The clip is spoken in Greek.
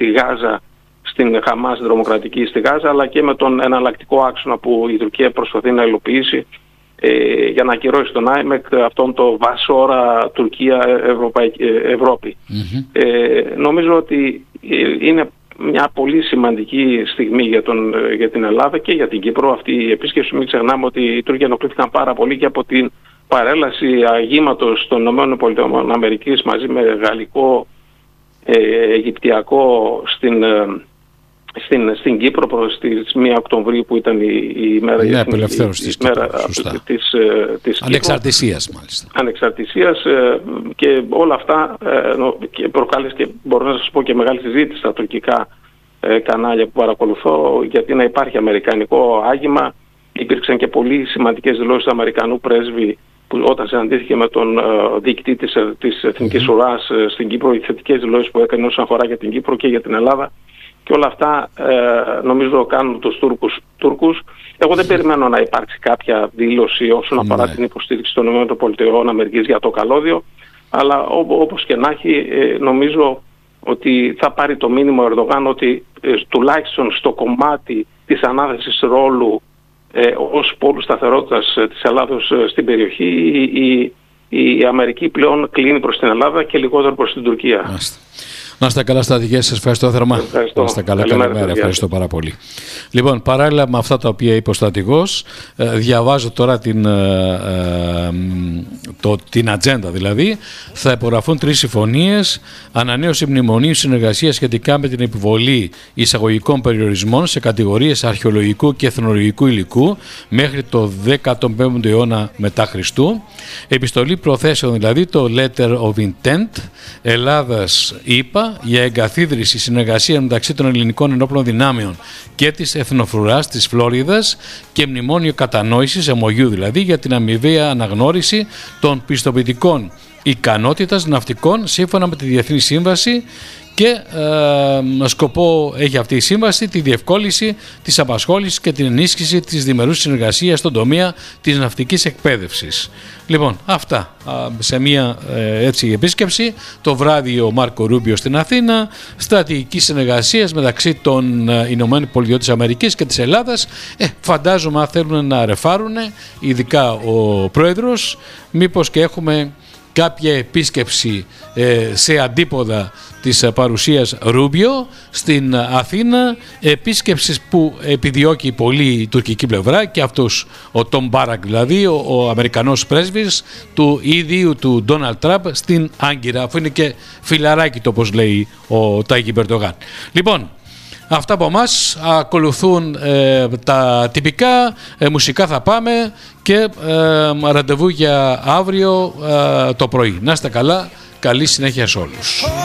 στη Γάζα, στην Χαμάς δρομοκρατική στη Γάζα, αλλά και με τον εναλλακτικό άξονα που η Τουρκία προσπαθεί να υλοποιήσει για να ακυρώσει τον ΆΙΜΕΚ, αυτόν το βασόρα Τουρκία-Ευρώπη. Νομίζω ότι είναι μια πολύ σημαντική στιγμή για την Ελλάδα και για την Κύπρο αυτή η επίσκεψη. Μην ξεχνάμε ότι οι Τούρκοι ενοχλήθηκαν πάρα πολύ και από την παρέλαση αγήματος των ΗΠΑ μαζί με γαλλικό, αιγυπτιακό στην Κύπρο προς τις 1 Οκτωβρίου που ήταν η μέρα της ανεξαρτησίας μάλιστα. Ανεξαρτησίας, και όλα αυτά και προκάλεσε, και μπορώ να σας πω, και μεγάλη συζήτηση στα τουρκικά κανάλια που παρακολουθώ, γιατί να υπάρχει αμερικανικό άγημα. Υπήρξαν και πολύ σημαντικές δηλώσεις του Αμερικανού πρέσβη που όταν συναντήθηκε με τον διοικητή της Εθνικής Ουράς στην Κύπρο, οι θετικές δηλώσεις που έκανε όσον αφορά για την Κύπρο και για την Ελλάδα. Και όλα αυτά νομίζω κάνουν τους Τούρκους. Εγώ δεν περιμένω να υπάρξει κάποια δήλωση όσον αφορά την υποστήριξη των ΗΠΑ για το καλώδιο, αλλά όπως και να έχει, νομίζω ότι θα πάρει το μήνυμα ο Ερντογάν ότι τουλάχιστον στο κομμάτι της ανάθεσης ρόλου ως πόλου σταθερότητας της Ελλάδος στην περιοχή, η Αμερική πλέον κλείνει προς την Ελλάδα και λιγότερο προς την Τουρκία. Να είστε καλά στα δικές σας. Ευχαριστώ θερμά. Να είστε καλά. Καλημέρα. Ευχαριστώ πάρα πολύ. Λοιπόν, παράλληλα με αυτά τα οποία είπε ο στρατηγός, διαβάζω τώρα την ατζέντα. Δηλαδή, θα υπογραφούν 3 συμφωνίες, ανανέωση μνημονίου συνεργασίας σχετικά με την επιβολή εισαγωγικών περιορισμών σε κατηγορίες αρχαιολογικού και εθνολογικού υλικού μέχρι το 15ο αιώνα μετά Χριστού. Επιστολή προθέσεων, δηλαδή το Letter of Intent Ελλάδας-ΗΠΑ για εγκαθίδρυση συνεργασία μεταξύ των ελληνικών ενόπλων δυνάμεων και της Εθνοφρουράς της Φλόριδας και μνημόνιο κατανόησης, MOU δηλαδή, για την αμοιβαία αναγνώριση των πιστοποιητικών ικανότητας ναυτικών σύμφωνα με τη Διεθνή Σύμβαση, και σκοπό έχει αυτή η σύμβαση τη διευκόλυνση της απασχόλησης και την ενίσχυση της διμερούς συνεργασίας στον τομέα της ναυτικής εκπαίδευσης. Λοιπόν, αυτά σε μια έτσι επίσκεψη. Το βράδυ ο Μάρκο Ρούμπιο στην Αθήνα, στρατηγική συνεργασία μεταξύ των ΗΠΑ και της Ελλάδας. Φαντάζομαι αν θέλουν να ρεφάρουν, ειδικά ο πρόεδρος, μήπως και έχουμε κάποια επίσκεψη σε αντίποδα της παρουσίας Ρούμπιο στην Αθήνα, επίσκεψη που επιδιώκει πολύ η τουρκική πλευρά και αυτός ο Τόμ Μπάρακ, δηλαδή ο Αμερικανός πρέσβης του ίδιου του Ντόναλντ Τραμπ στην Άγκυρα, αφού είναι και φιλαράκι το, όπως λέει ο Τάγι Ερντογάν. Λοιπόν, αυτά από εμάς. Ακολουθούν τα τυπικά, μουσικά θα πάμε και ραντεβού για αύριο το πρωί. Να είστε καλά, καλή συνέχεια σε όλους.